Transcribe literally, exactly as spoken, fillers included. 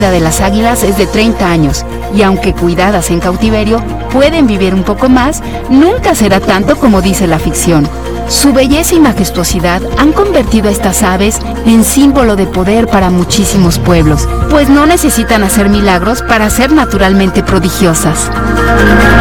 de las águilas es de treinta años, y aunque cuidadas en cautiverio, pueden vivir un poco más, nunca será tanto como dice la ficción. Su belleza y majestuosidad han convertido a estas aves en símbolo de poder para muchísimos pueblos, pues no necesitan hacer milagros para ser naturalmente prodigiosas.